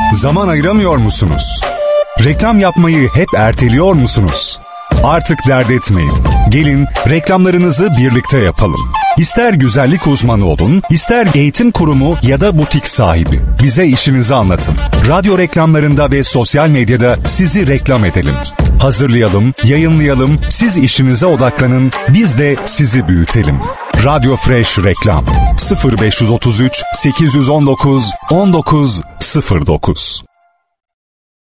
Zaman ayıramıyor musunuz? Reklam yapmayı hep erteliyor musunuz? Artık dert etmeyin. Gelin reklamlarınızı birlikte yapalım. İster güzellik uzmanı olun, ister eğitim kurumu ya da butik sahibi. Bize işinizi anlatın. Radyo reklamlarında ve sosyal medyada sizi reklam edelim. Hazırlayalım, yayınlayalım, siz işinize odaklanın, biz de sizi büyütelim. Radyo Fresh Reklam 0533 819 1909